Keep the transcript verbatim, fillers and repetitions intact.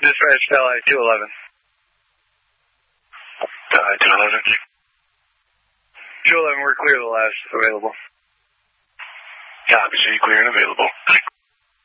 Dispatch Delhi two eleven. Delhi two eleven. two eleven, we're clear the last available. Copy, so you clear and available.